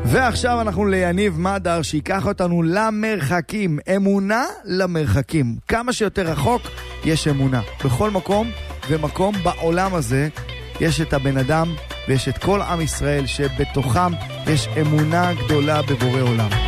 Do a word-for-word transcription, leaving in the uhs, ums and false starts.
ועכשיו אנחנו ליניב מדר שיקח אותנו למרחקים, אמונה למרחקים. כמה שיותר רחוק יש אמונה. בכל מקום ומקום בעולם הזה יש את הבן אדם ויש את כל עם ישראל שבתוכם יש אמונה גדולה בבורא עולם.